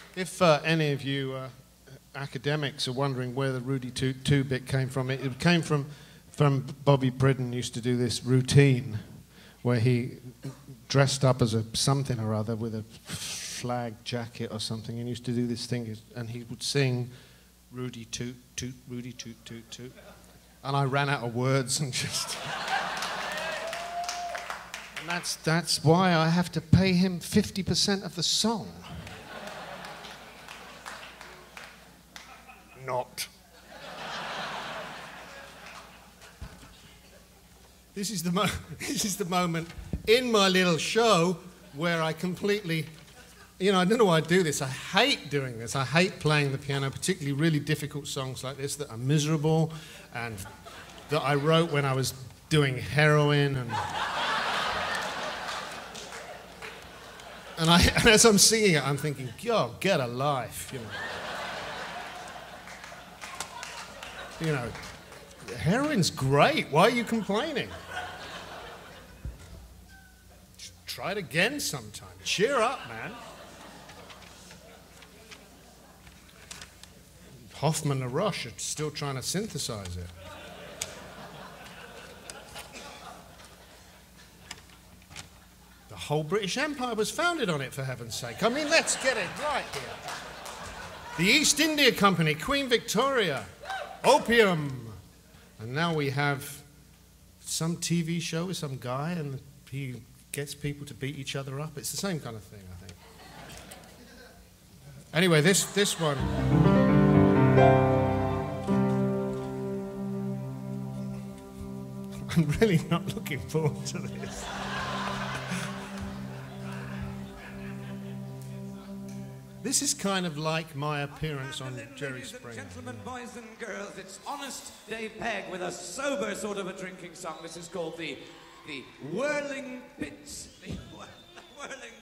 If any of you academics are wondering where the Rudy Toot bit came from, it came from Bobby Pridden used to do this routine where he dressed up as a something or other with a flag jacket or something and used to do this thing and he would sing Rudy Toot Toot, Rudy Toot Toot Toot. And I ran out of words and just... and that's why I have to pay him 50% of the song. Not. This is the moment in my little show where I completely, I don't know why I do this. I hate doing this. I hate playing the piano, particularly really difficult songs like this that are miserable and that I wrote when I was doing heroin and as I'm singing it, I'm thinking, yo, get a life, heroin's great. Why are you complaining? Try it again sometime. Cheer up, man. Hoffman and Rush are still trying to synthesize it. The whole British Empire was founded on it, for heaven's sake. I mean, let's get it right here. The East India Company, Queen Victoria, opium. And now we have some TV show with some guy and he gets people to beat each other up. It's the same kind of thing, I think. Anyway, this one. I'm really not looking forward to this. This is kind of like my appearance on Jerry Springer. Gentlemen, boys and girls, it's honest Dave Pegg with a sober sort of a drinking song. This is called the Whirling Pits. The Whirling